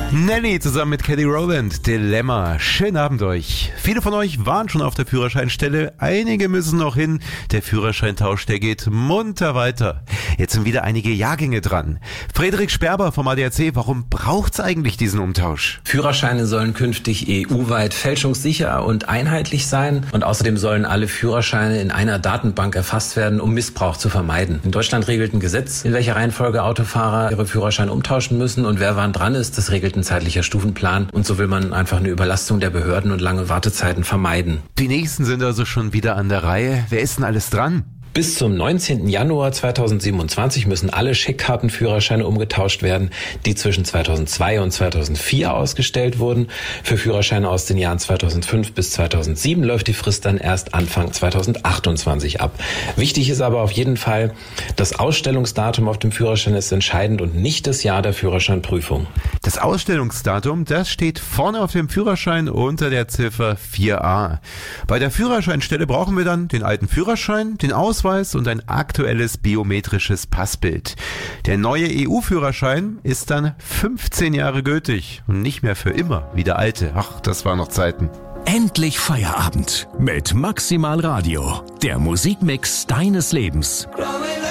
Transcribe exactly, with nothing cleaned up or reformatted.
Nelly zusammen mit Kelly Rowland, Dilemma. Schönen Abend euch. Viele von euch waren schon auf der Führerscheinstelle, einige müssen noch hin. Der Führerscheintausch, der geht munter weiter. Jetzt sind wieder einige Jahrgänge dran. Frederik Sperber vom A D A C, warum braucht's eigentlich diesen Umtausch? Führerscheine sollen künftig E U-weit fälschungssicher und einheitlich sein und außerdem sollen alle Führerscheine in einer Datenbank erfasst werden, um Missbrauch zu vermeiden. In Deutschland regelt ein Gesetz, in welcher Reihenfolge Autofahrer ihre Führerscheine umtauschen müssen und wer wann dran ist, das regelt ein zeitlicher Stufenplan und so will man einfach eine Überlastung der Behörden und lange Wartezeiten vermeiden. Die nächsten sind also schon wieder an der Reihe. Wer ist denn alles dran? Bis zum neunzehnten Januar zweitausendsiebenundzwanzig müssen alle Scheckkartenführerscheine umgetauscht werden, die zwischen zweitausendzwei und zweitausendvier ausgestellt wurden. Für Führerscheine aus den Jahren zweitausendfünf bis zweitausendsieben läuft die Frist dann erst Anfang zweitausendachtundzwanzig ab. Wichtig ist aber auf jeden Fall, das Ausstellungsdatum auf dem Führerschein ist entscheidend und nicht das Jahr der Führerscheinprüfung. Das Ausstellungsdatum, das steht vorne auf dem Führerschein unter der Ziffer vier a. Bei der Führerscheinstelle brauchen wir dann den alten Führerschein, den Ausweis und ein aktuelles biometrisches Passbild. Der neue E U-Führerschein ist dann fünfzehn Jahre gültig und nicht mehr für immer wie der alte. Ach, das waren noch Zeiten. Endlich Feierabend mit Maximal Radio, der Musikmix deines Lebens.